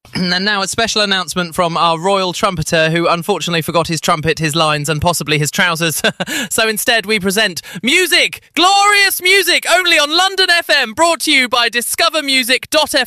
And now a special announcement from our royal trumpeter who unfortunately forgot his trumpet, his lines and possibly his trousers. So instead we present music, glorious music, only on London FM, brought to you by discovermusic.fm.